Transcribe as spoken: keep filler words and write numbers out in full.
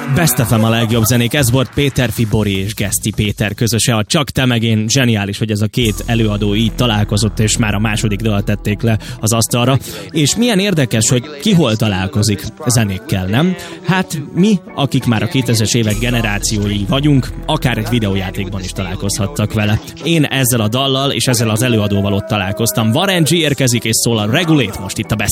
Best ef em a legjobb zenék, ez volt Péter Fibori és Geszti Péter közöse, a Csak te meg én. Zseniális, hogy ez a két előadó így találkozott, és már a második dalt tették le az asztalra. És milyen érdekes, hogy ki hol találkozik zenékkel, nem? Hát mi, akik már a kétezres évek generációi vagyunk, akár egy videójátékban is találkozhattak vele. Én ezzel a dallal és ezzel az előadóval ott találkoztam. Warren G érkezik és szól a Regulate most itt a Best